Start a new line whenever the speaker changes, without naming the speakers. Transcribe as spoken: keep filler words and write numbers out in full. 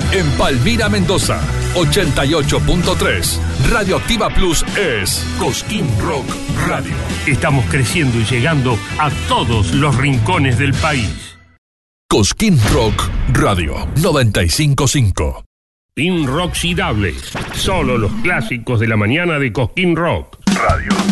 En Palmira, Mendoza, ochenta y ocho punto tres. Radioactiva Plus es Cosquín Rock Radio.
Estamos creciendo y llegando a todos los rincones del país.
Cosquín Rock Radio noventa y cinco punto cinco.
Inoxidable. Solo los clásicos de la mañana de Cosquín Rock Radio.